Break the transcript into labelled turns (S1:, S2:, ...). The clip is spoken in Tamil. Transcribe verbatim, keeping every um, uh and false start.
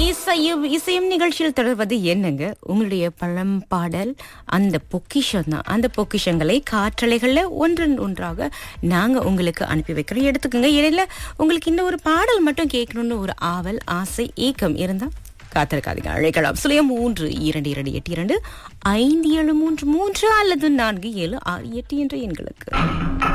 S1: இசையும் இசையும் நிகழ்ச்சியில் தொடர்வது என்னங்க உங்களுடைய பழம் பாடல் அந்த பொக்கிஷம் தான். அந்த பொக்கிஷங்களை காற்றலைகள்ல ஒன்றன் ஒன்றாக நாங்க உங்களுக்கு அனுப்பி வைக்கிறோம். எடுத்துக்கோங்க. இடையில உங்களுக்கு இந்த ஒரு பாடல் மட்டும் கேட்கணும்னு ஒரு ஆவல், ஆசை, ஏக்கம் இருந்தா காத்திருக்காதீங்க, அழைக்கலாம். சுழியம் மூன்று இரண்டு இரண்டு எட்டு இரண்டு ஐந்து ஏழு மூன்று மூன்று அல்லது நான்கு ஏழு ஆறு எட்டு என்ற எண்களுக்கு.